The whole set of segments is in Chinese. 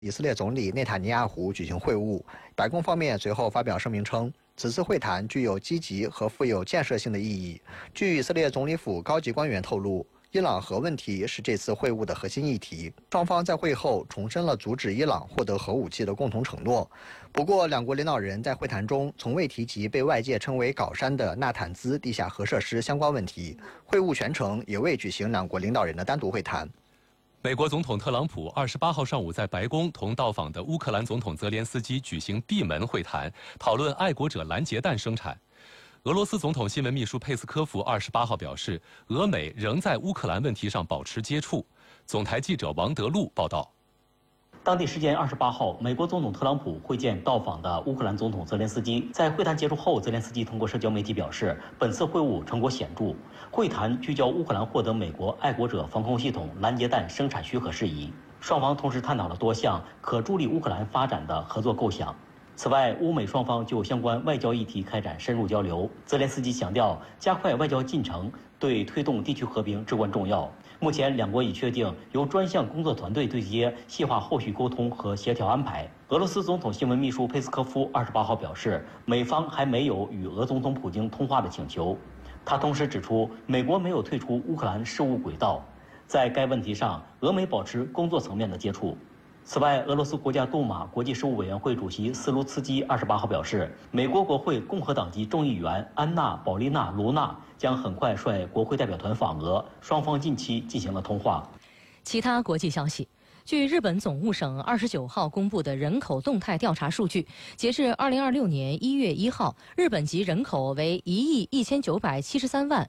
以色列总理内塔尼亚胡举行会晤。白宫方面随后发表声明称，此次会谈具有积极和富有建设性的意义。据以色列总理府高级官员透露，伊朗核问题是这次会晤的核心议题。双方在会后重申了阻止伊朗获得核武器的共同承诺。不过，两国领导人在会谈中从未提及被外界称为“搞山”的纳坦兹地下核设施相关问题。会晤全程也未举行两国领导人的单独会谈。 美国总统特朗普28号上午在白宫同到访的乌克兰总统泽连斯基举行闭门会谈，讨论爱国者拦截弹生产。俄罗斯总统新闻秘书佩斯科夫28号表示，俄美仍在乌克兰问题上保持接触。总台记者王德禄报道。 当地时间28号，美国总统特朗普会见到访的乌克兰总统泽连斯基。在会谈结束后，泽连斯基通过社交媒体表示，本次会晤成果显著。会谈聚焦乌克兰获得美国爱国者防空系统拦截弹生产许可事宜，双方同时探讨了多项可助力乌克兰发展的合作构想。此外，乌美双方就相关外交议题开展深入交流。泽连斯基强调，加快外交进程对推动地区和平至关重要。目前，两国已确定由专项工作团队对接，细化后续沟通和协调安排。俄罗斯总统新闻秘书佩斯科夫28号表示，美方还没有与俄总统普京通话的请求。他同时指出，美国没有退出乌克兰事务轨道，在该问题上，俄美保持工作层面的接触。此外，俄罗斯国家杜马国际事务委员会主席斯卢茨基28号表示，美国国会共和党籍众议员安娜·保利娜·卢娜将很快率国会代表团访俄，双方近期进行了通话。 其他国际消息。据日本总务省29号公布的人口动态调查数据，截至2026年1月1号，日本籍人口为1亿1973万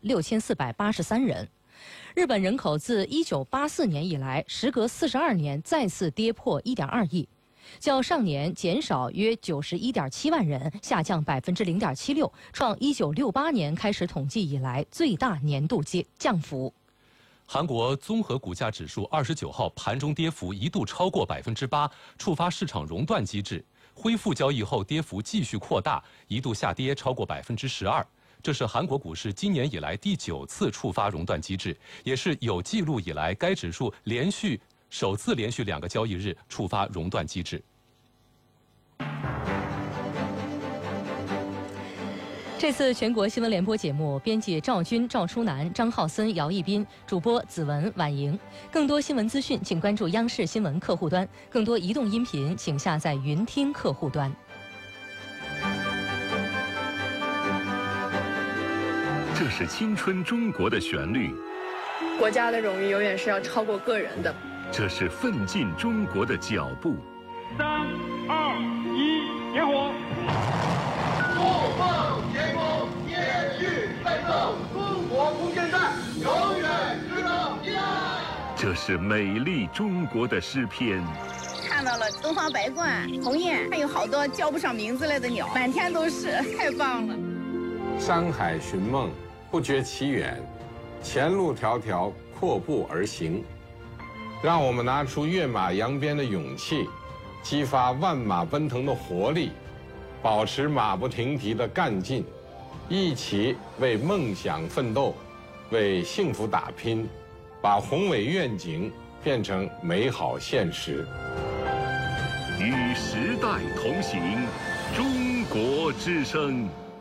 6483人。日本人口自1984年以来，时隔42年再次跌破1.2亿，较上年减少约91.7万人，下降0.76%，创1968年开始统计以来最大年度降幅。 韩国综合股价指数29号盘中跌幅一度超过8%，触发市场熔断机制。恢复交易后，跌幅继续扩大，一度下跌超过12%。这是韩国股市今年以来第9次触发熔断机制，也是有记录以来该指数首次连续2个交易日触发熔断机制。 这次全国新闻联播节目，编辑赵军、赵初南、张浩森、姚一斌，主播子文、婉莹。更多新闻资讯，请关注央视新闻客户端；更多移动音频，请下载云听客户端。 这是青春中国的旋律， 国家的荣誉永远是要超过个人的。 这是奋进中国的脚步。 3、2、1，点火！ 怒放天空，延续奋斗，中国空间站永远值得依赖。 这是美丽中国的诗篇。 看到了东方白鹳、鸿雁，还有好多叫不上名字来的鸟，满天都是，太棒了。 山海寻梦，不觉其远，前路迢迢，阔步而行。让我们拿出跃马扬鞭的勇气，激发万马奔腾的活力，保持马不停蹄的干劲，一起为梦想奋斗，为幸福打拼，把宏伟愿景变成美好现实。 与时代同行，中国之声。